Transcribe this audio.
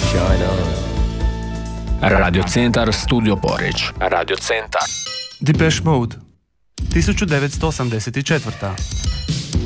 Shine on. Radio Centar Studio Poreč. Radio Centar. Depeche Mode 1984.